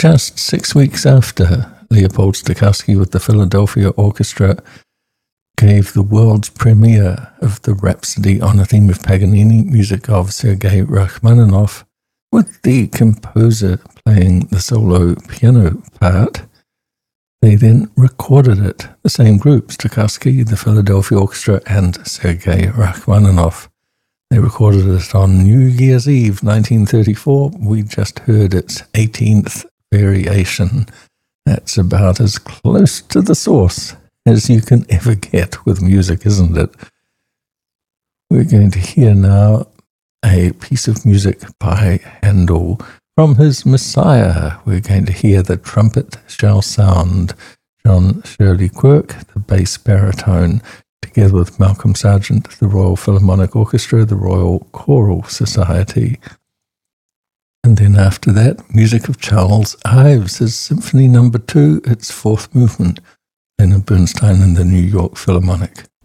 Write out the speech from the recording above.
just 6 weeks after Leopold Stokowski with the Philadelphia Orchestra gave the world's premiere of the Rhapsody on a Theme of Paganini, music of Sergei Rachmaninoff, with the composer playing the solo piano part. They then recorded it, the same group, Stokowski, the Philadelphia Orchestra, and Sergei Rachmaninoff. They recorded it on New Year's Eve, 1934. We just heard its 18th variation. That's about as close to the source as you can ever get with music, isn't it? We're going to hear now a piece of music by Handel from his Messiah. We're going to hear The Trumpet Shall Sound. John Shirley Quirk, the bass baritone, together with Malcolm Sargent, the Royal Philharmonic Orchestra, the Royal Choral Society. And then after that, music of Charles Ives, his Symphony No. 2, its fourth movement, Leonard Bernstein and the New York Philharmonic.